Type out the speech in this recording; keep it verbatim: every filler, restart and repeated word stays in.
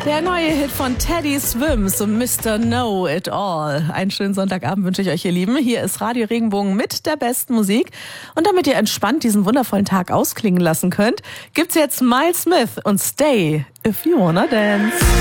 Der neue Hit von Teddy Swims und Mister Know It All. Einen schönen Sonntagabend wünsche ich euch, ihr Lieben. Hier ist Radio Regenbogen mit der besten Musik. Und damit ihr entspannt diesen wundervollen Tag ausklingen lassen könnt, gibt's jetzt Miles Smith und Stay If You Wanna Dance.